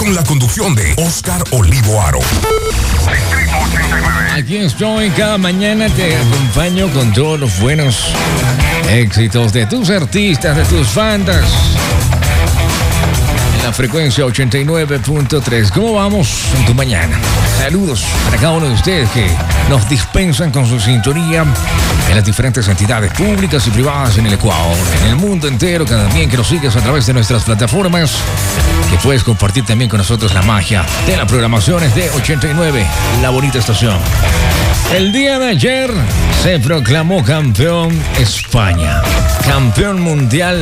con la conducción de Oscar Olivo Aro. Distrito 89. Aquí estoy, cada mañana te acompaño con todos los buenos éxitos de tus artistas, de tus bandas. En la frecuencia 89.3. ¿Cómo vamos en tu mañana? Saludos para cada uno de ustedes que nos dispensan con su sintonía en las diferentes entidades públicas y privadas en el Ecuador, en el mundo entero, también que nos sigues a través de nuestras plataformas, que puedes compartir también con nosotros la magia de las programaciones de 89, la bonita estación. El día de ayer se proclamó campeón España, campeón mundial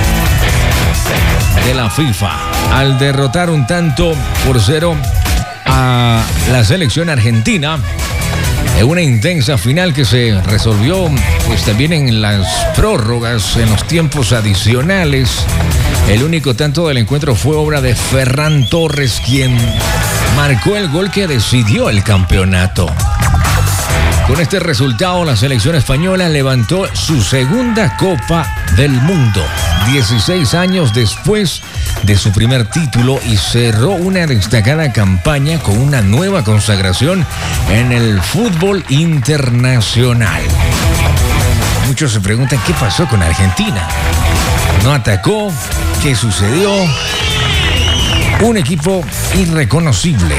de la FIFA, al derrotar 1-0 a la selección argentina en una intensa final que se resolvió pues también en las prórrogas, en los tiempos adicionales. El único tanto del encuentro fue obra de Ferran Torres, quien marcó el gol que decidió el campeonato. Con este resultado, la selección española levantó su segunda Copa del Mundo, 16 años después de su primer título, y cerró una destacada campaña con una nueva consagración en el fútbol internacional. Muchos se preguntan qué pasó con Argentina. ¿No atacó? ¿Qué sucedió? Un equipo irreconocible.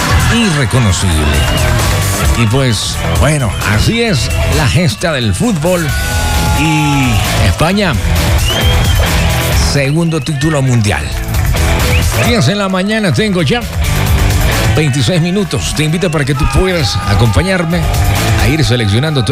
Y pues, bueno, así es la gesta del fútbol. Y España, segundo título mundial. 10 en la mañana tengo ya 26 minutos. Te invito para que tú puedas acompañarme a ir seleccionando